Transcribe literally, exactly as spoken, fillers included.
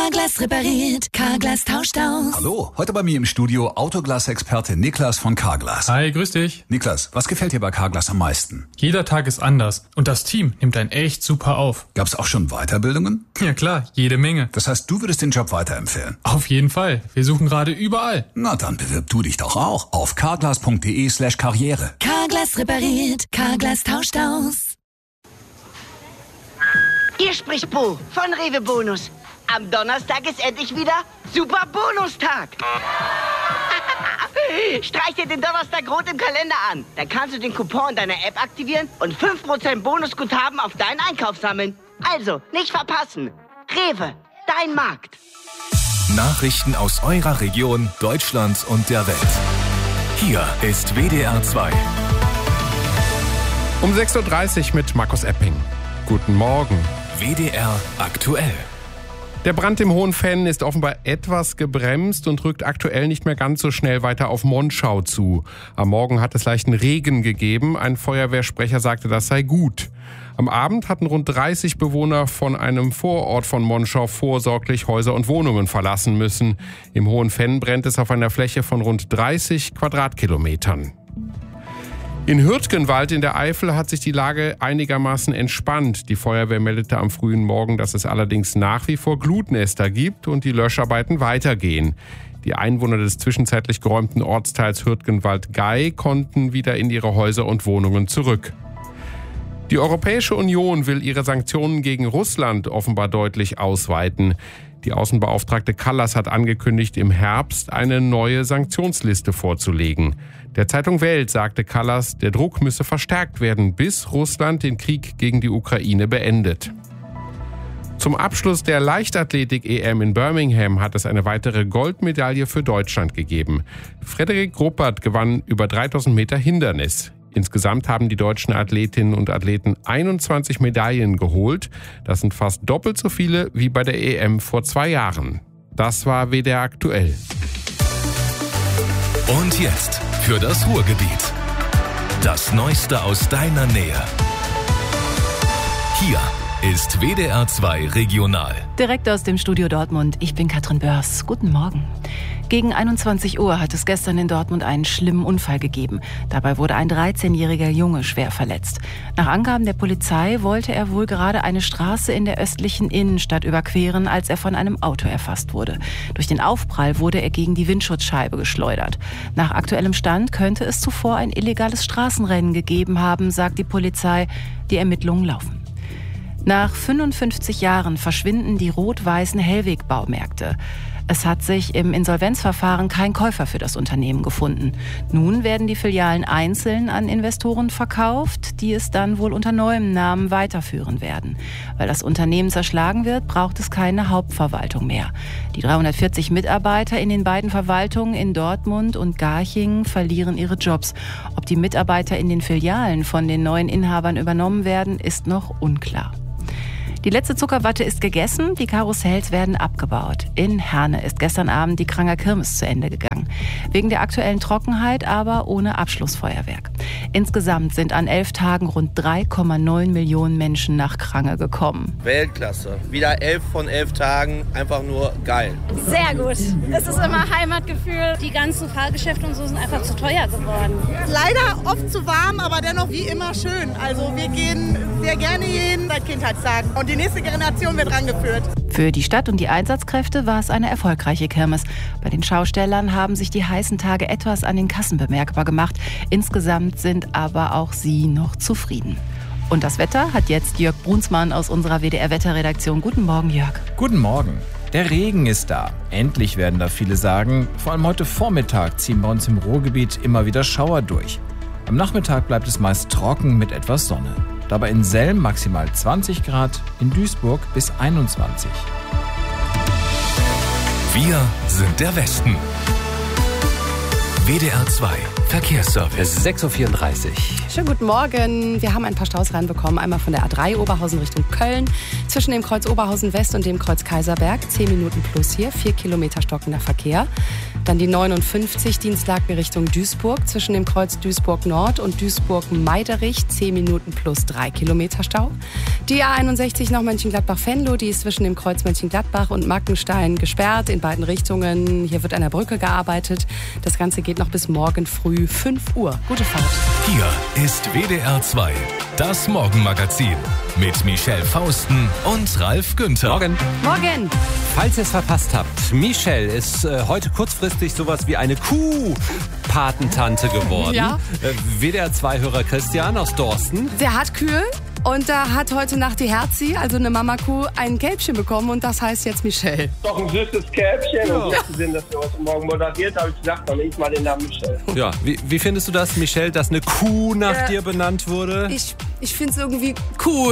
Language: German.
Carglass repariert, Carglass tauscht aus. Hallo, heute bei mir im Studio Autoglas-Experte Niklas von Carglass. Hi, grüß dich. Niklas, was gefällt dir bei Carglass am meisten? Jeder Tag ist anders und das Team nimmt einen echt super auf. Gab's auch schon Weiterbildungen? Ja klar, jede Menge. Das heißt, du würdest den Job weiterempfehlen? Auf jeden Fall. Wir suchen gerade überall. Na, dann bewirb du dich doch auch auf carglass.de slash karriere. Carglass repariert, Carglass tauscht aus. Hier spricht Bo von Rewe Bonus. Am Donnerstag ist endlich wieder Super Bonustag. Streich dir den Donnerstag rot im Kalender an. Dann kannst du den Coupon in deiner App aktivieren und fünf Prozent Bonusguthaben auf deinen Einkauf sammeln. Also, nicht verpassen. Rewe, dein Markt. Nachrichten aus eurer Region, Deutschland und der Welt. Hier ist W D R zwei. Um sechs Uhr dreißig mit Markus Epping. Guten Morgen. W D R aktuell. Der Brand im Hohenfenn ist offenbar etwas gebremst und rückt aktuell nicht mehr ganz so schnell weiter auf Monschau zu. Am Morgen hat es leichten Regen gegeben. Ein Feuerwehrsprecher sagte, das sei gut. Am Abend hatten rund dreißig Bewohner von einem Vorort von Monschau vorsorglich Häuser und Wohnungen verlassen müssen. Im Hohenfenn brennt es auf einer Fläche von rund dreißig Quadratkilometern. In Hürtgenwald in der Eifel hat sich die Lage einigermaßen entspannt. Die Feuerwehr meldete am frühen Morgen, dass es allerdings nach wie vor Glutnester gibt und die Löscharbeiten weitergehen. Die Einwohner des zwischenzeitlich geräumten Ortsteils Hürtgenwald-Gei konnten wieder in ihre Häuser und Wohnungen zurück. Die Europäische Union will ihre Sanktionen gegen Russland offenbar deutlich ausweiten. Die Außenbeauftragte Kallas hat angekündigt, im Herbst eine neue Sanktionsliste vorzulegen. Der Zeitung Welt sagte Kallas, der Druck müsse verstärkt werden, bis Russland den Krieg gegen die Ukraine beendet. Zum Abschluss der Leichtathletik-E M in Birmingham hat es eine weitere Goldmedaille für Deutschland gegeben. Frederik Ruppert gewann über dreitausend Meter Hindernis. Insgesamt haben die deutschen Athletinnen und Athleten einundzwanzig Medaillen geholt. Das sind fast doppelt so viele wie bei der E M vor zwei Jahren. Das war W D R aktuell. Und jetzt für das Ruhrgebiet. Das Neueste aus deiner Nähe. Hier ist W D R zwei Regional. Direkt aus dem Studio Dortmund. Ich bin Katrin Börs. Guten Morgen. Gegen einundzwanzig Uhr hat es gestern in Dortmund einen schlimmen Unfall gegeben. Dabei wurde ein dreizehnjähriger Junge schwer verletzt. Nach Angaben der Polizei wollte er wohl gerade eine Straße in der östlichen Innenstadt überqueren, als er von einem Auto erfasst wurde. Durch den Aufprall wurde er gegen die Windschutzscheibe geschleudert. Nach aktuellem Stand könnte es zuvor ein illegales Straßenrennen gegeben haben, sagt die Polizei. Die Ermittlungen laufen. Nach fünfundfünfzig Jahren verschwinden die rot-weißen Hellweg-Baumärkte. Es hat sich im Insolvenzverfahren kein Käufer für das Unternehmen gefunden. Nun werden die Filialen einzeln an Investoren verkauft, die es dann wohl unter neuem Namen weiterführen werden. Weil das Unternehmen zerschlagen wird, braucht es keine Hauptverwaltung mehr. Die dreihundertvierzig Mitarbeiter in den beiden Verwaltungen in Dortmund und Garching verlieren ihre Jobs. Ob die Mitarbeiter in den Filialen von den neuen Inhabern übernommen werden, ist noch unklar. Die letzte Zuckerwatte ist gegessen, die Karussells werden abgebaut. In Herne ist gestern Abend die Kranger Kirmes zu Ende gegangen. Wegen der aktuellen Trockenheit, aber ohne Abschlussfeuerwerk. Insgesamt sind an elf Tagen rund drei Komma neun Millionen Menschen nach Krange gekommen. Weltklasse. Wieder elf von elf Tagen. Einfach nur geil. Sehr gut. Es ist immer Heimatgefühl. Die ganzen Fahrgeschäfte und so sind einfach zu teuer geworden. Leider oft zu warm, aber dennoch wie immer schön. Also wir gehen sehr gerne hin seit Kindheitstagen. Und die nächste Generation wird rangeführt. Für die Stadt und die Einsatzkräfte war es eine erfolgreiche Kirmes. Bei den Schaustellern haben sich die heißen Tage etwas an den Kassen bemerkbar gemacht. Insgesamt sind aber auch sie noch zufrieden. Und das Wetter hat jetzt Jörg Brunsmann aus unserer W D R-Wetterredaktion. Guten Morgen, Jörg. Guten Morgen. Der Regen ist da. Endlich werden da viele sagen. Vor allem heute Vormittag ziehen bei uns im Ruhrgebiet immer wieder Schauer durch. Am Nachmittag bleibt es meist trocken mit etwas Sonne. Dabei in Selm maximal zwanzig Grad, in Duisburg bis einundzwanzig. Wir sind der Westen. W D R zwei Verkehrsservice. sechs Uhr vierunddreißig. Schönen guten Morgen. Wir haben ein paar Staus reinbekommen. Einmal von der A drei Oberhausen Richtung Köln. Zwischen dem Kreuz Oberhausen West und dem Kreuz Kaiserberg zehn Minuten plus hier, vier Kilometer stockender Verkehr. Dann die neunundfünfzig Dienstlaken Richtung Duisburg zwischen dem Kreuz Duisburg Nord und Duisburg-Meiderich zehn Minuten plus drei Kilometer Stau. Die A einundsechzig nach Mönchengladbach-Venlo, die ist zwischen dem Kreuz Mönchengladbach und Mackenstein gesperrt in beiden Richtungen. Hier wird an der Brücke gearbeitet. Das Ganze geht noch bis morgen früh fünf Uhr. Gute Fahrt. Hier ist W D R zwei, das Morgenmagazin mit Michelle Fausten und Ralf Günther. Morgen. Morgen. Falls ihr es verpasst habt, Michelle ist äh, heute kurzfristig sowas wie eine Kuh-Patentante geworden. Ja. Äh, W D R zwei-Hörer Christian aus Dorsten. Der hat Kühe. Und da hat heute Nacht die Herzi, also eine Mama-Kuh, ein Kälbchen bekommen und das heißt jetzt Michelle. Doch ein süßes Kälbchen. Ja. Und jetzt sind, dass wir heute Morgen moderiert, habe ich gesagt, dann nehme ich mal den Namen Michelle. Ja, wie, wie findest du das, Michelle, dass eine Kuh nach äh, dir benannt wurde? Ich, ich finde es irgendwie cool.